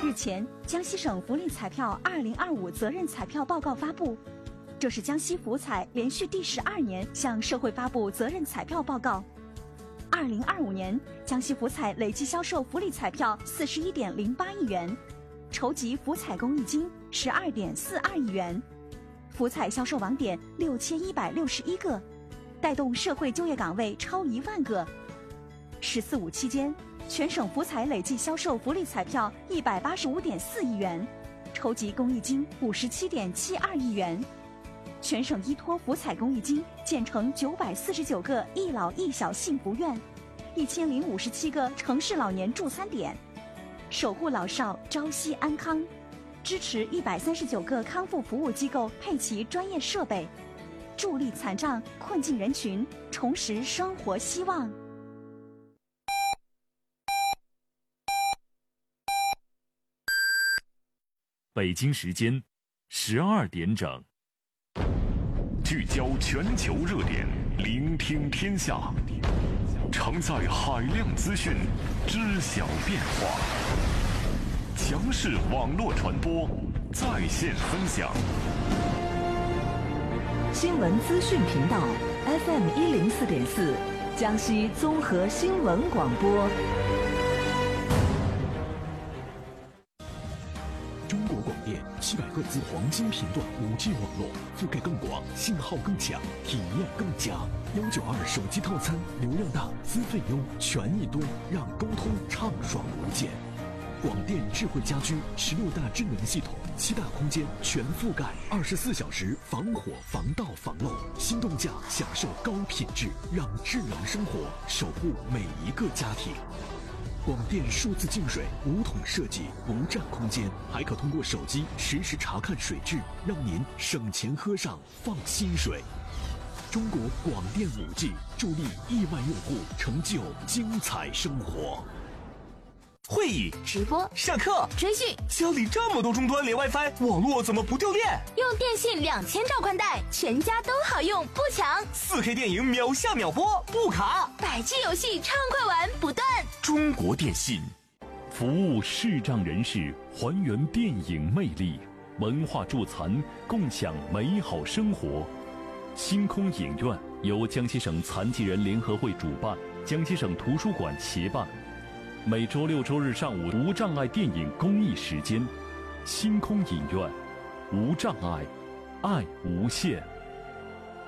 日前，江西省福利彩票2025责任彩票报告发布，这是江西福彩连续第12年向社会发布责任彩票报告。2025年，江西福彩累计销售福利彩票41.08亿元，筹集福彩公益金12.42亿元，福彩销售网点6161个，带动社会就业岗位超1万个。“14·5”期间，全省福彩累计销售福利彩票185.4亿元，筹集公益金57.72亿元。全省依托福彩公益金建成949个一老一小幸福院，1057个城市老年助餐点，守护老少朝夕安康，支持139个康复服务机构配齐专业设备，助力残障困境人群重拾生活希望。 北京时间12点整， 聚焦全球热点，聆听天下，承载海量资讯，知晓变化。强势网络传播，在线分享。 新闻资讯频道 FM104.4，江西综合新闻广播。 中国广电700赫兹黄金频段5G 网络，覆盖更广，信号更强，体验更佳。192手机套餐，流量大，资费优，权益多，让沟通畅爽无间。广电智慧家居16大智能系统，7大空间全覆盖，24小时防火、防盗、防漏。心动价享受高品质，让智能生活守护每一个家庭。广电数字净水5桶设计，不占空间，还可通过手机实时查看水质，让您省钱喝上放心水。中国广电5G助力亿万用户成就精彩生活。 会议、 直播、 上课、 追剧， 家里这么多终端连 WiFi， 网络怎么不掉电？ 用电信2000兆宽带，全家都好用，不抢。 4K 电影秒下秒播，不卡。 100G 游戏畅快玩不断。 中国电信，服务视障人士，还原电影魅力，文化助残，共享美好生活。星空影院由江西省残疾人联合会主办，江西省图书馆协办。每周6、周日上午无障碍电影公益时间，星空影院，无障碍，爱无限。